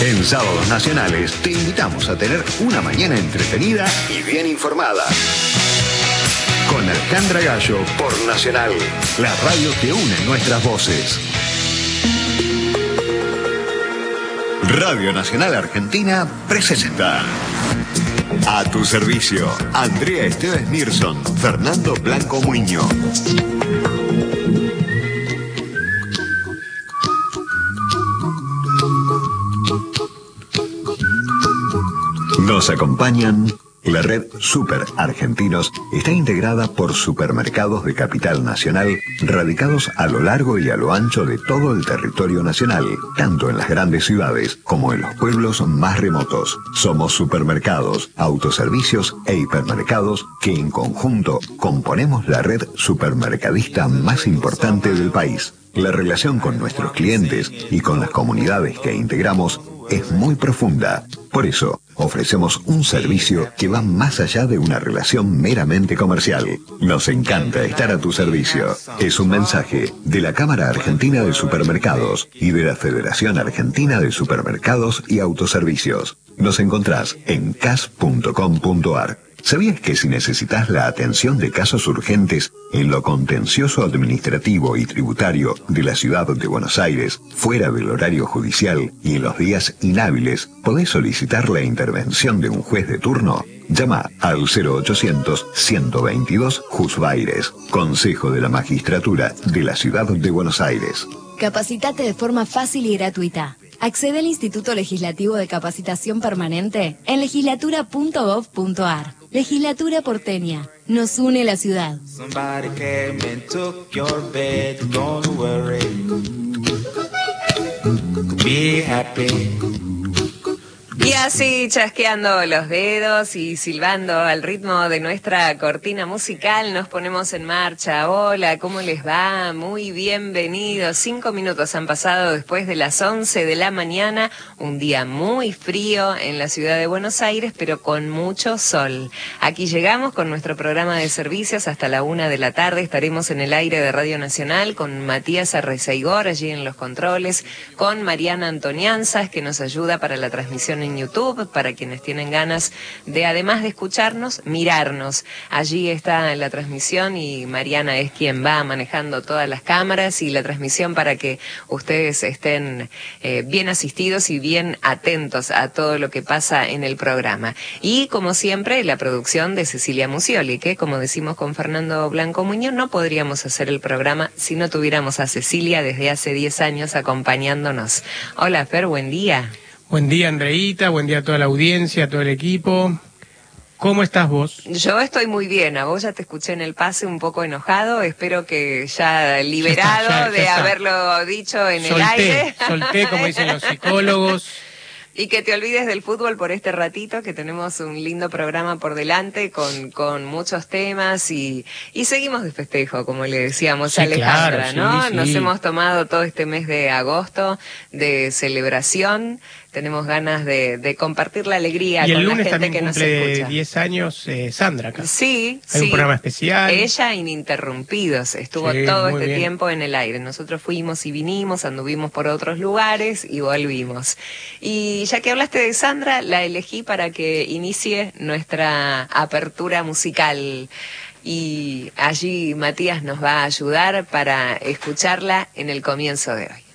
En Sábados Nacionales te invitamos a tener una mañana entretenida y bien informada. Con Alejandra Gallo por Nacional, la radio que une nuestras voces. Radio Nacional Argentina presenta A tu servicio, Andrea Esteves Nilsson, Fernando Blanco Muñoz. Nos acompañan. La red Super Argentinos está integrada por supermercados de capital nacional radicados a lo largo y a lo ancho de todo el territorio nacional, tanto en las grandes ciudades como en los pueblos más remotos. Somos supermercados, autoservicios e hipermercados que en conjunto componemos la red supermercadista más importante del país. La relación con nuestros clientes y con las comunidades que integramos es muy profunda. Por eso, ofrecemos un servicio que va más allá de una relación meramente comercial. Nos encanta estar a tu servicio. Es un mensaje de la Cámara Argentina de Supermercados y de la Federación Argentina de Supermercados y Autoservicios. Nos encontrás en cas.com.ar. ¿Sabías que si necesitas la atención de casos urgentes en lo contencioso administrativo y tributario de la ciudad de Buenos Aires, fuera del horario judicial y en los días inhábiles, podés solicitar la intervención de un juez de turno? Llama al 0800-122 Jusbaires, Consejo de la Magistratura de la Ciudad de Buenos Aires. Capacitate de forma fácil y gratuita. Accede al Instituto Legislativo de Capacitación Permanente en legislatura.gov.ar. Legislatura porteña. Nos une la ciudad. Y así, chasqueando los dedos y silbando al ritmo de nuestra cortina musical, nos ponemos en marcha. Hola, ¿cómo les va? Muy bienvenidos. 5 minutos han pasado después de las 11 de la mañana. Un día muy frío en la ciudad de Buenos Aires, pero con mucho sol. Aquí llegamos con nuestro programa de servicios hasta la 1 de la tarde. Estaremos en el aire de Radio Nacional con Matías Arrezaigor allí en los controles, con Mariana Antonianzas, que nos ayuda para la transmisión en YouTube, para quienes tienen ganas de, además de escucharnos, mirarnos. Allí está la transmisión y Mariana es quien va manejando todas las cámaras y la transmisión para que ustedes estén bien asistidos y bien atentos a todo lo que pasa en el programa. Y como siempre, la producción de Cecilia Musioli, que como decimos con Fernando Blanco Muñoz, no podríamos hacer el programa si no tuviéramos a Cecilia desde hace 10 años acompañándonos. Hola Fer, buen día. Buen día, Andreita, buen día a toda la audiencia, a todo el equipo. ¿Cómo estás vos? Yo estoy muy bien, a vos ya te escuché en el pase un poco enojado, espero que ya liberado ya de está. Haberlo dicho en el aire. Solté, como dicen los psicólogos. Y que te olvides del fútbol por este ratito, que tenemos un lindo programa por delante con muchos temas y seguimos de festejo, como le decíamos a Alejandra, claro, ¿no? sí. Nos hemos tomado todo este mes de agosto de celebración. Tenemos ganas de compartir la alegría Y con el la lunes gente también que nos cumple escucha. 10 años Sandra acá. Sí, Hay un programa especial. Ella ininterrumpidos, estuvo Sí, todo muy este bien. tiempo en el aire. Nosotros fuimos y vinimos, anduvimos por otros lugares y volvimos. Y ya que hablaste de Sandra, la elegí para que inicie nuestra apertura musical. Y allí Matías nos va a ayudar para escucharla en el comienzo de hoy.